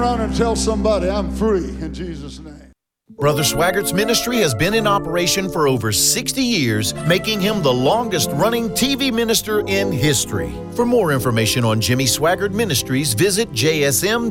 around and tell somebody I'm free in Jesus' name. Brother Swaggart's ministry has been in operation for over 60 years, making him the longest-running TV minister in history. For more information on Jimmy Swaggart Ministries, visit jsm.org.